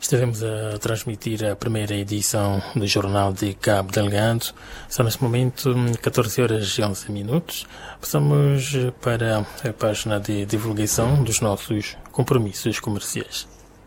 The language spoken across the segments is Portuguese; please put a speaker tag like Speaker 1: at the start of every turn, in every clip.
Speaker 1: Estivemos a transmitir a primeira edição do Jornal de Cabo Delgado. São neste momento 14 horas e 11 minutos. Passamos para a página de divulgação dos nossos compromissos comerciais.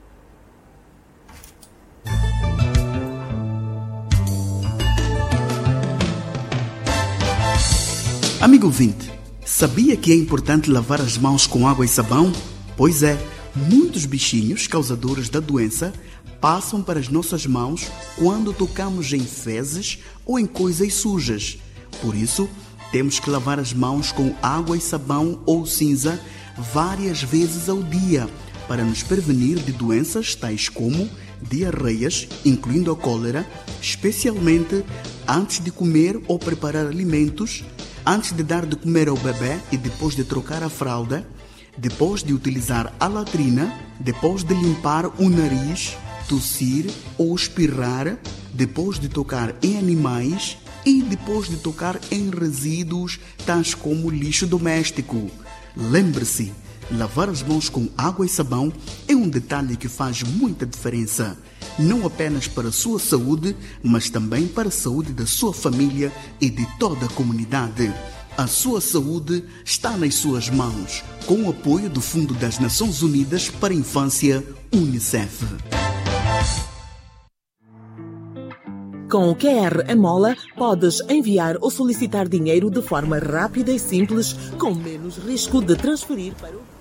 Speaker 2: Amigo ouvinte, sabia que é importante lavar as mãos com água e sabão? Pois é, muitos bichinhos causadores da doença passam para as nossas mãos quando tocamos em fezes ou em coisas sujas. Por isso, temos que lavar as mãos com água e sabão ou cinza várias vezes ao dia para nos prevenir de doenças tais como diarreias, incluindo a cólera, especialmente antes de comer ou preparar alimentos, antes de dar de comer ao bebê e depois de trocar a fralda, depois de utilizar a latrina, depois de limpar o nariz, tossir ou espirrar, depois de tocar em animais e depois de tocar em resíduos tais como lixo doméstico. Lembre-se, lavar as mãos com água e sabão é um detalhe que faz muita diferença, não apenas para a sua saúde, mas também para a saúde da sua família e de toda a comunidade. A sua saúde está nas suas mãos, com o apoio do Fundo das Nações Unidas para a Infância, UNICEF.
Speaker 3: Com o QR Emola, podes enviar ou solicitar dinheiro de forma rápida e simples, com menos risco de transferir para o...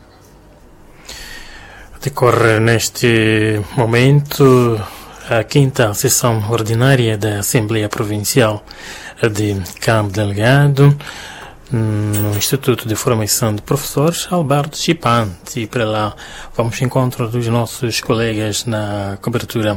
Speaker 1: Decorre neste momento a quinta sessão ordinária da Assembleia Provincial de Cabo Delgado, no Instituto de Formação de Professores Alberto Chipante. E para lá vamos ao encontro dos nossos colegas na cobertura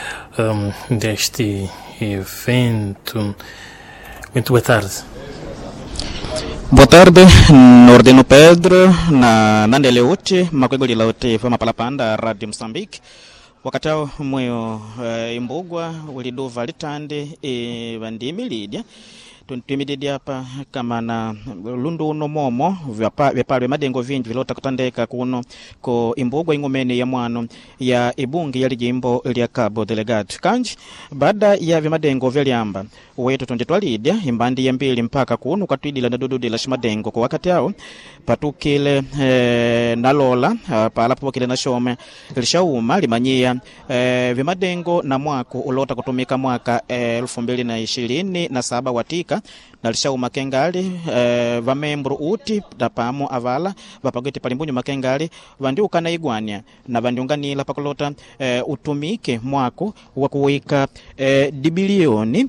Speaker 1: deste evento. Muito boa tarde.
Speaker 4: Boa tarde, Nordino Pedro, na Nandeleuti, Makwegoli Lauti, Fama Palapanda, Rádio Moçambique. Wakati hao mweyo imbugwa uliduva litande vandimi lidya tuimididi hapa kama na lundu uno momo vyapalwe madengo vingi vilota kutandeka kuno ko imbugwa ingomene ya mwano ya ibungi ya lijimbo lya Cabo Delgado kanji baada ya vimadengo vyaliamba wetu tonjetwalidya imbandi ya mbili mpaka kuno katwidila na dududila shimadengo kwa wakati hao patukile nalola palapo kile na shome lishauma limanyia vimadengo na mwako ulota kutumika mwaka 2027 watika na lishauma kengali vamembro uti dapamo avala vapagete palimbunyu makengali vandiuka na igwania na vandiunganila pakulota utumike mwako wa kuweka dibilioni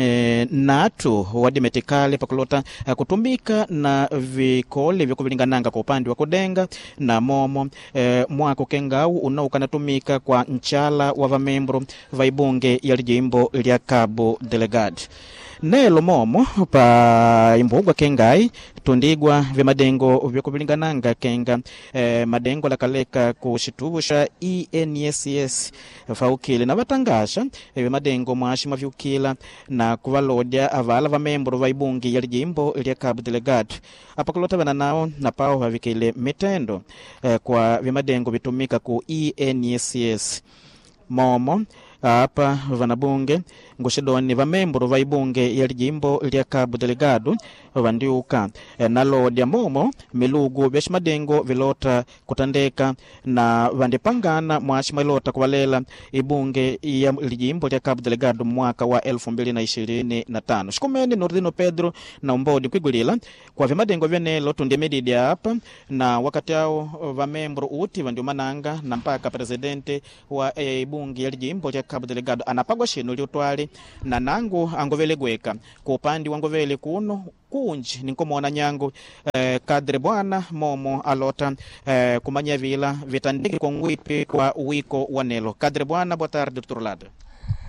Speaker 4: natu wadimetikale pakulota kutumika na vikole vikuvilingananga kwa upande wa kudenga na momo mwako kengau unauka natumika kwa nchala wa vamembro vaibunge ya lijimbo lya Cabo Delgado. Nelo momo pa imbugwa kengai tundigwa vimadengo vyokuvilingananga kenga madengo lakaleka kushitubu sha ENSS faukile na vatangasha vimadengo mwashima vyukila na kuvalodya avala vamembro vaibungi ya lijimbo lya Cabo Delgado apakulota vana nao na pao vavikile mitendo kwa vimadengo vitumika ku ENSS momo hapa vanabunge ngoshedoni vamembro vaibunge ya lijimbo lya Cabo Delgado vandiuka nalodya momo milugu vyashimadengo vilota kutandeka na vandipangana mwashima ilota kuvalela ibunge ya lijimbo lya Cabo Delgado mwaka wa 2025. Shikumeni Nordino Pedro na umbodi kwigulila kwa vimadengo vyenelo tundimididi hapa na wakati hao vamembro uti vandiumananga na mpaka presidente wa ibunge ya lijimbo lya Cabo Delgado anapagwa shinu liutwali na nangu angovelegweka kwa upandi wangovele kuno kunji ninkomona nyangu kadre bwana momo alota kumanya vila vitandiki kwa ngwipi kwa wiko wanelo kadre bwana boa tarde Dr. Lada.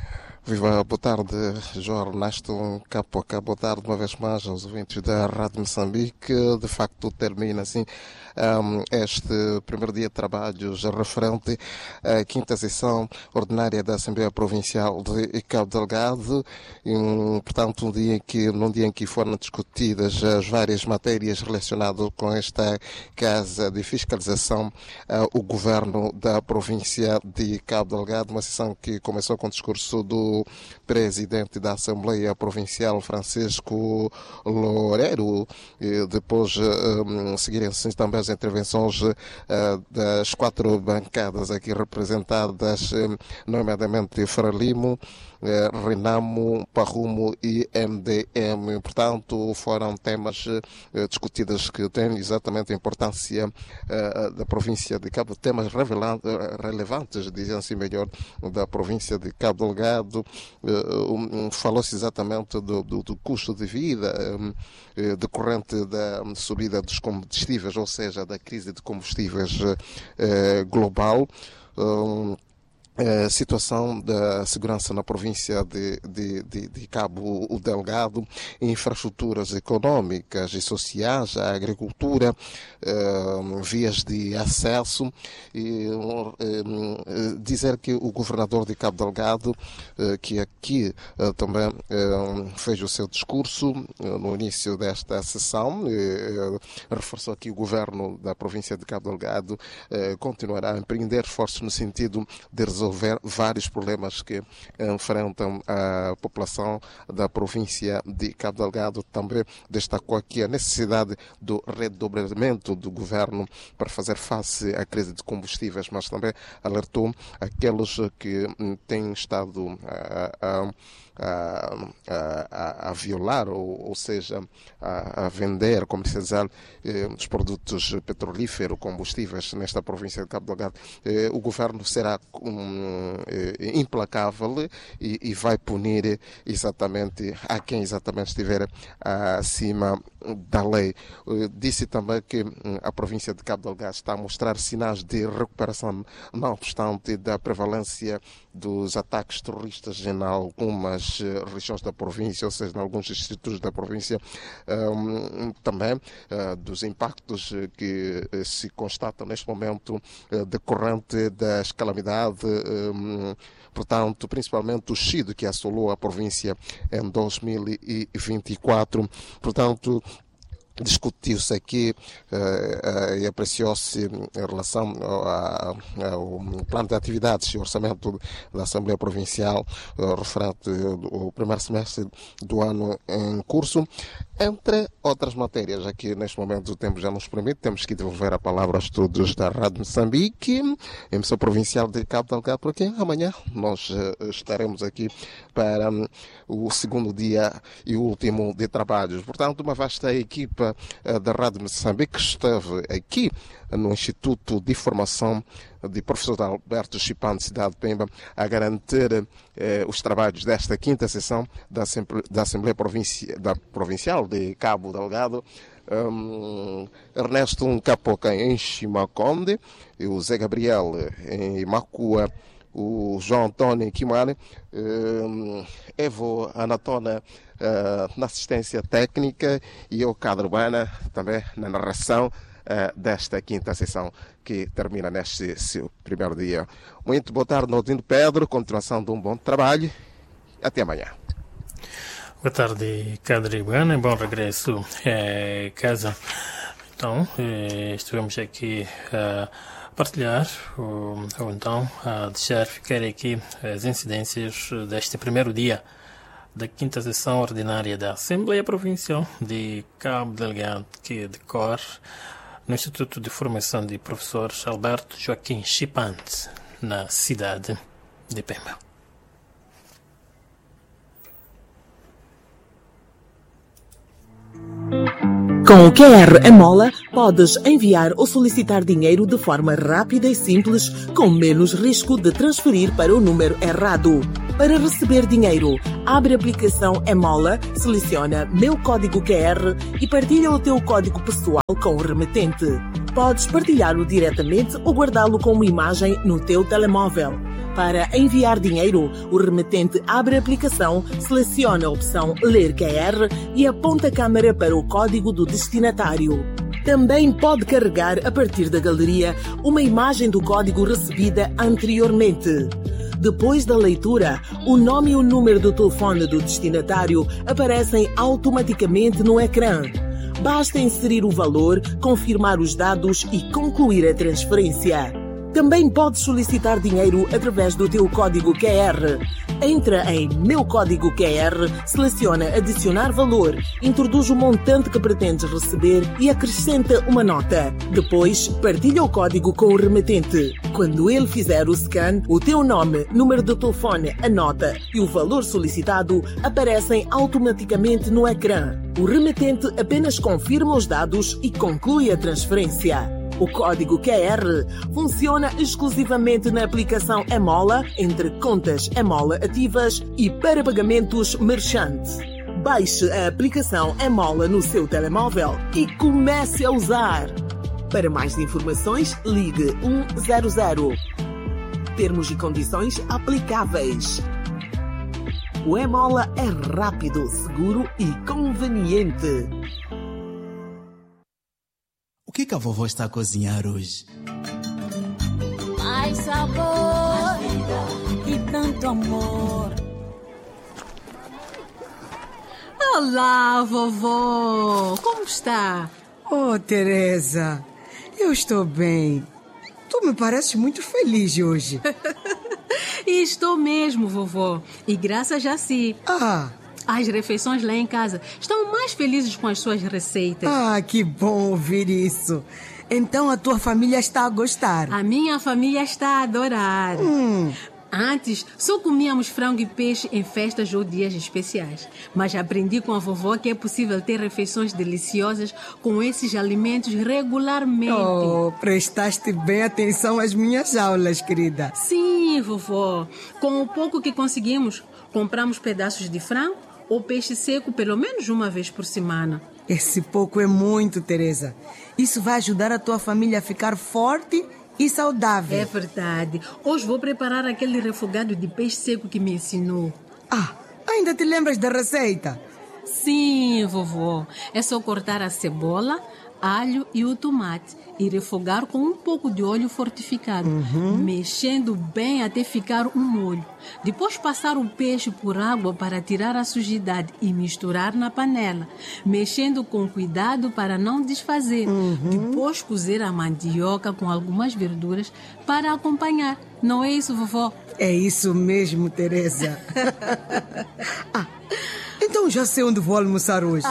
Speaker 5: Viva, boa tarde, João Ernesto Capoca. Boa tarde uma vez mais aos ouvintes da Rádio Moçambique. De facto, termina assim este primeiro dia de trabalhos referente à quinta sessão ordinária da Assembleia Provincial de Cabo Delgado. Portanto, num dia em que foram discutidas as várias matérias relacionadas com esta Casa de Fiscalização, o Governo da Província de Cabo Delgado. Uma sessão que começou com o discurso do presidente da Assembleia Provincial, Francisco Loureiro. Depois seguiram-se também as intervenções das 4 bancadas aqui representadas, nomeadamente Frelimo, Renamo, Parrumo e MDM. Portanto, foram temas discutidos que têm exatamente a importância da província de Cabo, temas relevantes, dizem assim melhor, da província de Cabo Delgado. Falou-se exatamente do custo de vida decorrente da subida dos combustíveis, ou seja, da crise de combustíveis global. A situação da segurança na província de Cabo Delgado, infraestruturas económicas e sociais, a agricultura, vias de acesso, e dizer que o governador de Cabo Delgado, que aqui também fez o seu discurso no início desta sessão, reforçou que o governo da província de Cabo Delgado continuará a empreender esforços no sentido de resolver vários problemas que enfrentam a população da província de Cabo Delgado. Também destacou aqui a necessidade do redobramento do governo para fazer face à crise de combustíveis, mas também alertou aqueles que têm estado a violar, ou seja, a vender, comercializar os produtos petrolíferos, combustíveis nesta província de Cabo Delgado. O governo será implacável e vai punir exatamente a quem exatamente estiver acima da lei. Disse também que a província de Cabo Delgado está a mostrar sinais de recuperação, não obstante da prevalência dos ataques terroristas em algumas regiões da província, ou seja, em alguns distritos da província, também dos impactos que se constatam neste momento decorrente das calamidades, portanto, principalmente o Chido, que assolou a província em 2024. Portanto, discutiu-se aqui e apreciou-se em relação ao plano de atividades e orçamento da Assembleia Provincial referente ao primeiro semestre do ano em curso, entre outras matérias. Aqui neste momento o tempo já nos permite, temos que devolver a palavra aos estudos da Rádio Moçambique, emissão provincial de Cabo Delgado, porque amanhã nós estaremos aqui para o segundo dia e último de trabalhos. Portanto, uma vasta equipa da Rádio Moçambique esteve aqui no Instituto de Formação de Professor Alberto Chipante, cidade de Pemba, a garantir os trabalhos desta quinta sessão da Assembleia Provincial de Cabo Delgado. Ernesto Capoca em Chimaconde, o Zé Gabriel em Macua, o João Antônio Kimane, Evo Anatona na assistência técnica e eu, Cadre Urbana, também na narração desta quinta sessão que termina neste seu primeiro dia. Muito boa tarde, Nordino Pedro, continuação de um bom trabalho. Até amanhã.
Speaker 1: Boa tarde, Cadre Urbana, bom regresso a casa. Então, estivemos aqui a partilhar ou então a deixar ficar aqui as incidências deste primeiro dia da quinta sessão ordinária da Assembleia Provincial de Cabo Delgado, que decorre no Instituto de Formação de Professores Alberto Joaquim Chipante, na cidade de Pemba.
Speaker 3: Com o QR Emola, podes enviar ou solicitar dinheiro de forma rápida e simples, com menos risco de transferir para o número errado. Para receber dinheiro, abre a aplicação Emola, seleciona Meu Código QR e partilha o teu código pessoal com o remetente. Podes partilhá-lo diretamente ou guardá-lo como imagem no teu telemóvel. Para enviar dinheiro, o remetente abre a aplicação, seleciona a opção Ler QR e aponta a câmera para o código do destinatário. Também pode carregar, a partir da galeria, uma imagem do código recebida anteriormente. Depois da leitura, o nome e o número do telefone do destinatário aparecem automaticamente no ecrã. Basta inserir o valor, confirmar os dados e concluir a transferência. Também pode solicitar dinheiro através do teu código QR. Entra em Meu Código QR, seleciona Adicionar Valor, introduz o montante que pretendes receber e acrescenta uma nota. Depois, partilha o código com o remetente. Quando ele fizer o scan, o teu nome, número de telefone, a nota e o valor solicitado aparecem automaticamente no ecrã. O remetente apenas confirma os dados e conclui a transferência. O código QR funciona exclusivamente na aplicação Emola, entre contas Emola ativas e para pagamentos merchant. Baixe a aplicação Emola no seu telemóvel e comece a usar. Para mais informações, ligue 100. Termos e condições aplicáveis. O Emola é rápido, seguro e conveniente.
Speaker 2: O que a vovó está a cozinhar hoje?
Speaker 6: Mais sabor e tanto amor.
Speaker 7: Olá, vovó! Como está?
Speaker 8: Oh, Teresa, eu estou bem. Tu me pareces muito feliz hoje.
Speaker 7: E estou mesmo, vovó. E graças a si. As refeições lá em casa estão mais felizes com as suas receitas.
Speaker 8: Que bom ouvir isso. Então a tua família está a gostar?
Speaker 7: A minha família está a adorar. Antes, só comíamos frango e peixe em festas ou dias especiais. Mas aprendi com a vovó que é possível ter refeições deliciosas com esses alimentos regularmente.
Speaker 8: Oh, prestaste bem atenção às minhas aulas, querida.
Speaker 7: Sim, vovó. Com o pouco que conseguimos, compramos pedaços de frango ou peixe seco pelo menos uma vez por semana.
Speaker 8: Esse pouco é muito, Teresa. Isso vai ajudar a tua família a ficar forte e saudável.
Speaker 7: É verdade. Hoje vou preparar aquele refogado de peixe seco que me ensinou.
Speaker 8: Ainda te lembras da receita?
Speaker 7: Sim, vovó. É só cortar a cebola, alho e o tomate e refogar com um pouco de óleo fortificado, mexendo bem até ficar um molho. Depois passar o peixe por água para tirar a sujidade e misturar na panela, mexendo com cuidado para não desfazer. Depois cozer a mandioca com algumas verduras para acompanhar. Não é isso, vovó?
Speaker 8: É isso mesmo, Teresa. Então já sei onde vou almoçar hoje.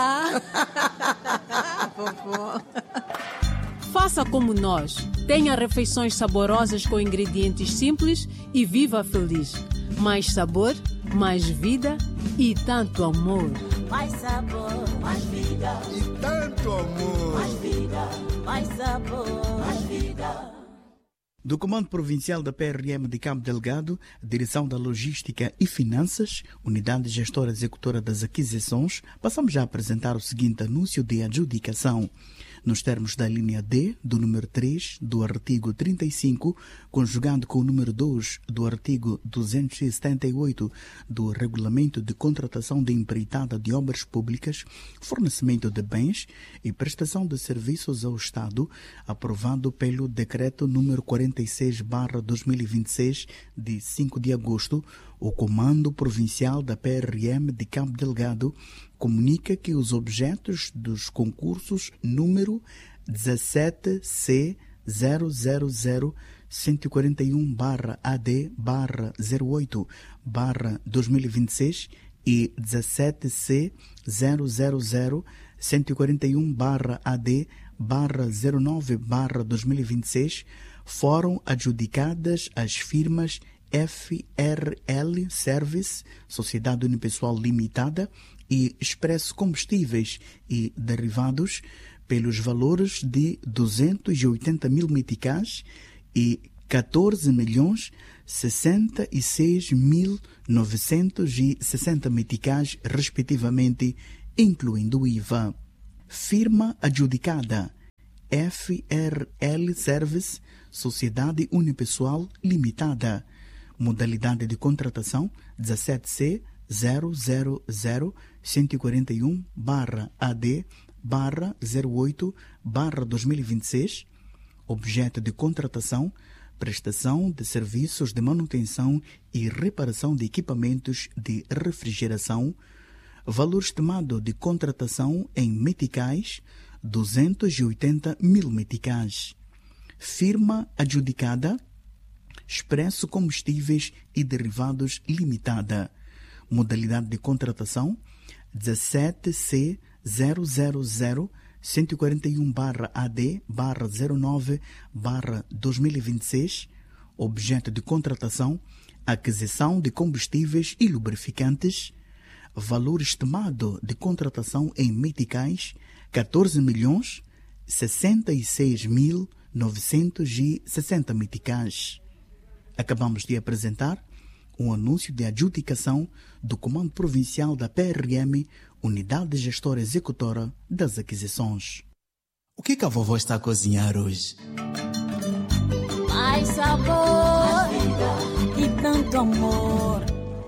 Speaker 7: Vovó. Faça como nós. Tenha refeições saborosas com ingredientes simples e viva feliz. Mais sabor, mais vida e tanto amor.
Speaker 6: Mais sabor, mais vida
Speaker 9: e tanto amor.
Speaker 6: Mais vida, mais sabor, mais vida.
Speaker 2: Do Comando Provincial da PRM de Cabo Delgado, Direção da Logística e Finanças, Unidade Gestora Executora das Aquisições, passamos a apresentar o seguinte anúncio de adjudicação. Nos termos da linha D, do número 3, do artigo 35, conjugando com o número 2 do artigo 278 do Regulamento de Contratação de Empreitada de Obras Públicas, fornecimento de bens e prestação de serviços ao Estado, aprovado pelo Decreto número 46/2026, de 5 de agosto, o Comando Provincial da PRM de Cabo Delgado comunica que os objetos dos concursos número 17C000-141/AD/08/2026 e 17C000-141/AD/09/2026 foram adjudicadas às firmas FRL Service, Sociedade Unipessoal Limitada, e Expresso Combustíveis e Derivados pelos valores de 280 mil meticais e 14.066.960 meticais, respectivamente, incluindo o IVA. Firma adjudicada: FRL Service, Sociedade Unipessoal Limitada. Modalidade de contratação 17C 000-141/AD/08/2026. Objeto de contratação: prestação de serviços de manutenção e reparação de equipamentos de refrigeração. Valor estimado de contratação em meticais: 280 mil meticais. Firma adjudicada: Expresso Combustíveis e Derivados Limitada. Modalidade de contratação 17C 000-141/AD/09/2026. Objeto de contratação: aquisição de combustíveis e lubrificantes. Valor estimado de contratação em meticais: 14.066.960 meticais. Acabamos de apresentar um anúncio de adjudicação do Comando Provincial da PRM, Unidade Gestora Executora das Aquisições.
Speaker 10: O que a vovó está a cozinhar hoje?
Speaker 6: Mais sabor e tanto amor.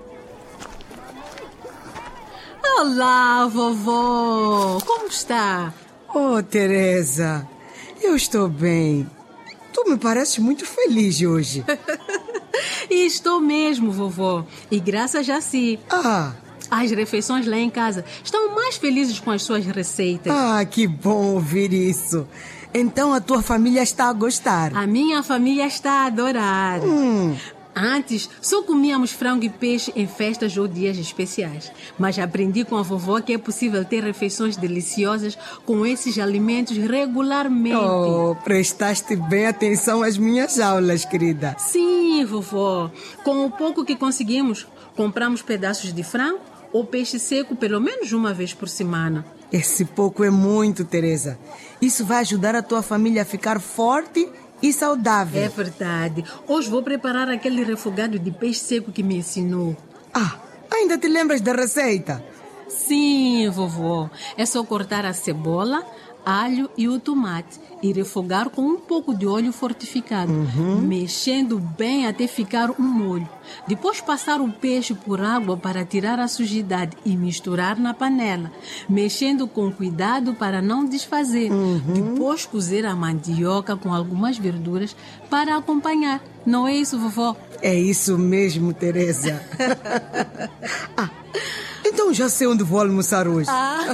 Speaker 7: Olá, vovó! Como está?
Speaker 8: Oh, Teresa, eu estou bem. Tu me pareces muito feliz hoje.
Speaker 7: E estou mesmo, vovó. E graças a si. As refeições lá em casa estão mais felizes com as suas receitas.
Speaker 8: Que bom ouvir isso. Então a tua família está a gostar?
Speaker 7: A minha família está a adorar. Antes, só comíamos frango e peixe em festas ou dias especiais. Mas aprendi com a vovó que é possível ter refeições deliciosas com esses alimentos regularmente.
Speaker 8: Oh, prestaste bem atenção às minhas aulas, querida.
Speaker 7: Sim, vovó. Com o pouco que conseguimos, compramos pedaços de frango ou peixe seco pelo menos uma vez por semana.
Speaker 8: Esse pouco é muito, Teresa. Isso vai ajudar a tua família a ficar forte e saudável.
Speaker 7: É verdade. Hoje vou preparar aquele refogado de peixe seco que me ensinou.
Speaker 8: Ainda te lembras da receita?
Speaker 7: Sim, vovó. É só cortar a cebola, alho e o tomate e refogar com um pouco de óleo fortificado, mexendo bem até ficar um molho. Depois passar o peixe por água para tirar a sujidade e misturar na panela, mexendo com cuidado para não desfazer. Depois cozer a mandioca com algumas verduras para acompanhar. Não é isso, vovó?
Speaker 8: É isso mesmo, Teresa. Então já sei onde vou almoçar hoje.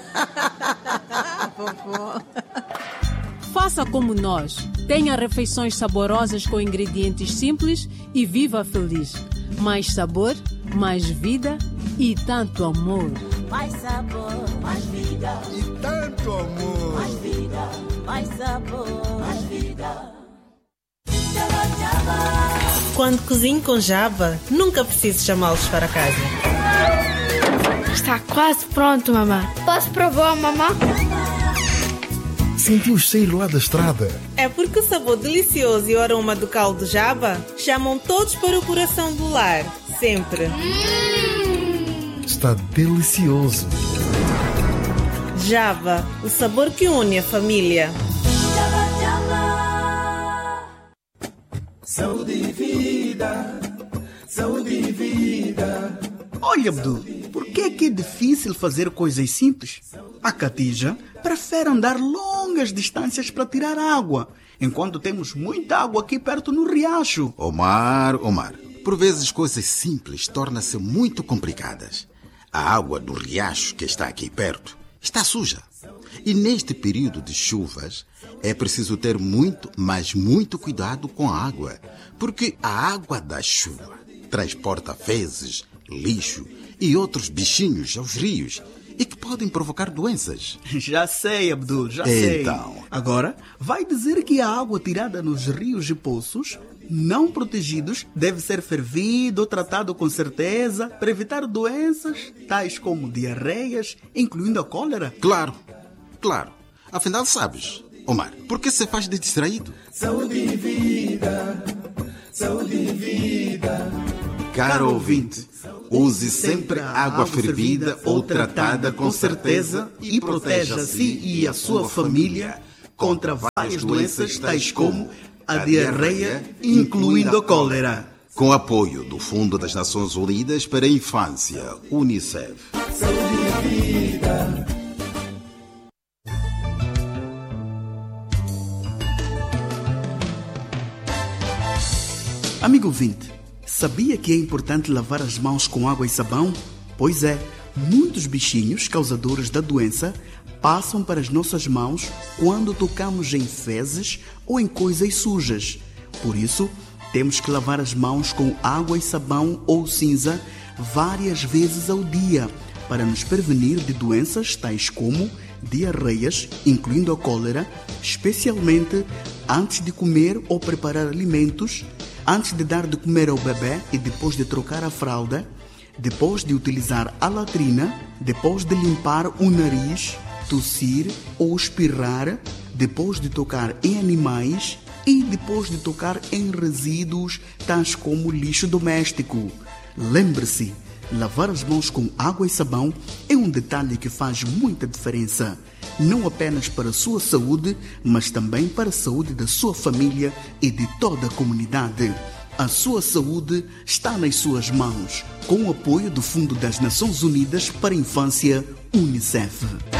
Speaker 7: Vovó. Faça como nós. Tenha refeições saborosas com ingredientes simples e viva feliz. Mais sabor, mais vida e tanto amor.
Speaker 6: Mais sabor, mais vida.
Speaker 9: E tanto amor.
Speaker 6: Mais vida, mais sabor, mais vida.
Speaker 11: Quando cozinho com Java, nunca preciso chamá-los para casa.
Speaker 12: Está quase pronto, mamã. Posso provar, mamã?
Speaker 9: Senti o cheiro lá da estrada.
Speaker 11: É porque o sabor delicioso e o aroma do caldo Java chamam todos para o coração do lar. Sempre.
Speaker 9: Está delicioso.
Speaker 11: Java, o sabor que une a família.
Speaker 10: Saúde e vida, saúde e vida.
Speaker 2: Olha, Abdul, por que é difícil fazer coisas simples? A Catija prefere andar longas distâncias para tirar água, enquanto temos muita água aqui perto no riacho.
Speaker 13: Omar, por vezes coisas simples tornam-se muito complicadas. A água do riacho que está aqui perto está suja. E neste período de chuvas é preciso ter muito, mas muito cuidado com a água, porque a água da chuva transporta fezes, lixo e outros bichinhos aos rios e que podem provocar doenças.
Speaker 2: Já sei, Abdul, já sei. Agora, vai dizer que a água tirada nos rios e poços, não protegidos, deve ser fervida ou tratada com certeza para evitar doenças tais como diarreias, incluindo a cólera?
Speaker 13: Claro. Afinal, sabes, Omar, por que se faz de distraído?
Speaker 10: Saúde e vida, saúde e vida.
Speaker 13: Caro ouvinte, use sempre água fervida ou tratada com certeza e proteja a si e a sua família contra várias doenças tais como a diarreia, incluindo a cólera. Com apoio do Fundo das Nações Unidas para a Infância, UNICEF.
Speaker 10: Saúde e vida.
Speaker 2: Amigo ouvinte, sabia que é importante lavar as mãos com água e sabão? Pois é, muitos bichinhos causadores da doença passam para as nossas mãos quando tocamos em fezes ou em coisas sujas. Por isso, temos que lavar as mãos com água e sabão ou cinza várias vezes ao dia para nos prevenir de doenças tais como diarreias, incluindo a cólera, especialmente antes de comer ou preparar alimentos, antes de dar de comer ao bebê e depois de trocar a fralda, depois de utilizar a latrina, depois de limpar o nariz, tossir ou espirrar, depois de tocar em animais e depois de tocar em resíduos tais como lixo doméstico. Lembre-se, lavar as mãos com água e sabão é um detalhe que faz muita diferença, não apenas para a sua saúde, mas também para a saúde da sua família e de toda a comunidade. A sua saúde está nas suas mãos, com o apoio do Fundo das Nações Unidas para a Infância, UNICEF.